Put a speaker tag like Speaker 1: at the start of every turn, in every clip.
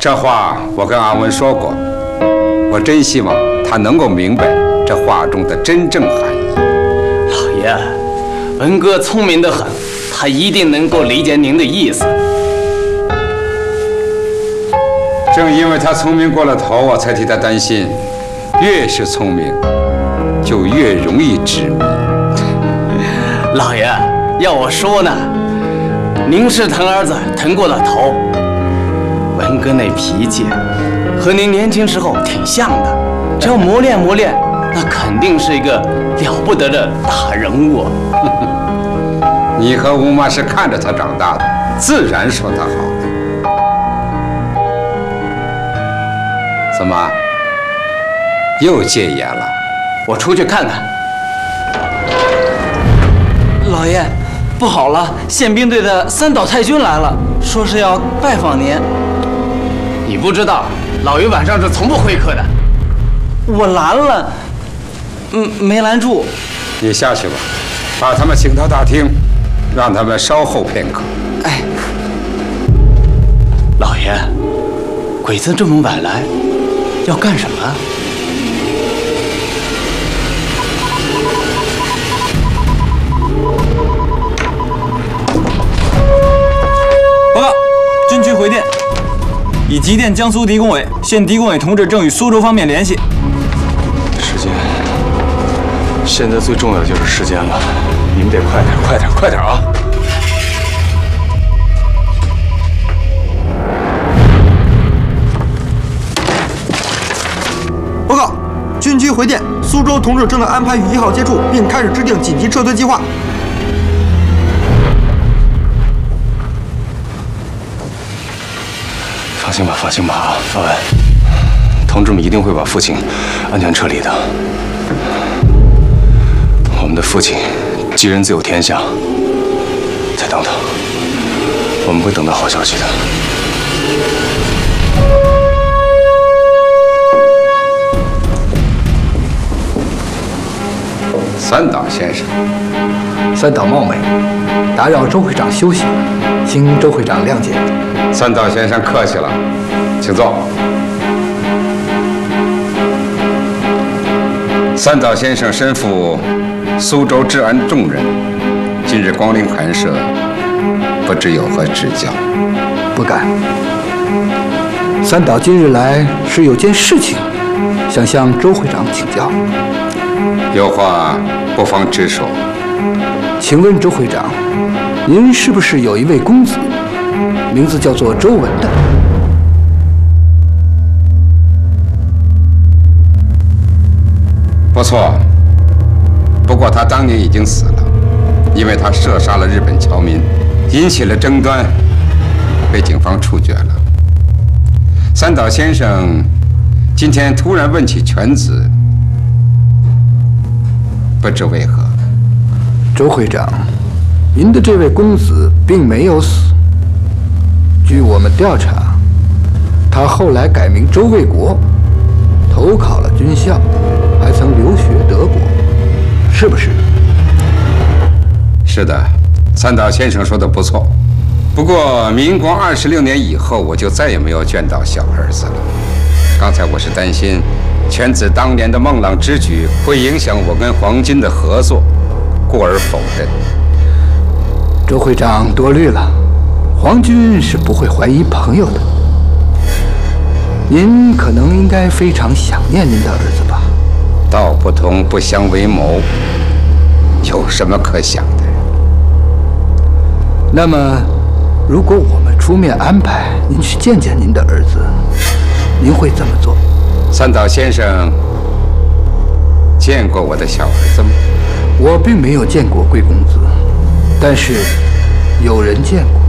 Speaker 1: 这话我跟阿文说过，我真希望他能够明白这话中的真正含义。
Speaker 2: 老爷，文哥聪明得很，他一定能够理解您的意思。
Speaker 1: 正因为他聪明过了头，我才替他担心。越是聪明，就越容易执迷。
Speaker 2: 老爷，要我说呢，您是疼儿子疼过了头。文哥那脾气和您年轻时候挺像的，只要磨练磨练，那肯定是一个了不得的大人物。
Speaker 1: 你和吴妈是看着他长大的，自然说他好。怎么又戒严了？
Speaker 2: 我出去看看。
Speaker 3: 老爷，不好了，宪兵队的三岛太君来了，说是要拜访您。
Speaker 2: 你不知道，老爷晚上是从不会客的。
Speaker 3: 我拦了，没拦住。
Speaker 1: 你下去吧，把他们请到大厅，让他们稍后片刻。
Speaker 3: 哎，
Speaker 2: 老爷，鬼子这么晚来，要干什么？
Speaker 4: 报告，军区回电，已急电江苏敌工委，现敌工委同志正与苏州方面联系。
Speaker 5: 时间，现在最重要的就是时间了，你们得快点，快点，快点啊！
Speaker 6: 报告，军区回电，苏州同志正在安排与1号接触，并开始制定紧急撤退计划。
Speaker 5: 放心吧，放心吧啊，阿文，同志们一定会把父亲安全撤离的。我们的父亲吉人自有天相，再等等，我们会等到好消息的。
Speaker 1: 三岛先生，
Speaker 7: 三岛冒昧，打扰周会长休息，请周会长谅解。
Speaker 1: 三岛先生客气了，请坐。三岛先生身负苏州治安重任，今日光临寒舍，不知有何指教？
Speaker 7: 不敢。三岛今日来是有件事情，想向周会长请教。
Speaker 1: 有话不妨直说。
Speaker 7: 请问周会长，您是不是有一位公子，名字叫做周文的？
Speaker 1: 不错，不过他当年已经死了，因为他射杀了日本侨民，引起了争端，被警方处决了。三岛先生今天突然问起犬子，不知为何。
Speaker 7: 周会长，您的这位公子并没有死。据我们调查，他后来改名周卫国，投考了军校，还曾留学德国，是不是？
Speaker 1: 是的，三岛先生说的不错。不过民国26年以后，我就再也没有见到小儿子了。刚才我是担心犬子当年的孟浪之举会影响我跟皇军的合作，故而否认。
Speaker 7: 周会长多虑了，皇军是不会怀疑朋友的。您可能应该非常想念您的儿子吧？
Speaker 1: 道不同不相为谋，有什么可想的？
Speaker 7: 那么，如果我们出面安排您去见见您的儿子，您会怎么做？
Speaker 1: 三岛先生见过我的小儿子吗？
Speaker 7: 我并没有见过贵公子，但是有人见过。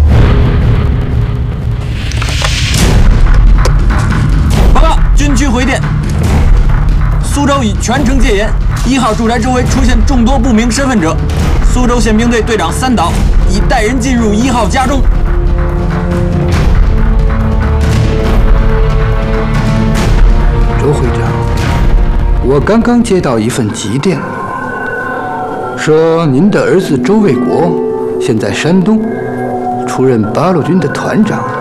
Speaker 4: 报告，军区回电，苏州已全城戒严，1号住宅周围出现众多不明身份者，苏州宪兵队队长三岛已带人进入1号家中。
Speaker 7: 周会长，我刚刚接到一份急电，说您的儿子周卫国现在山东出任八路军的团长。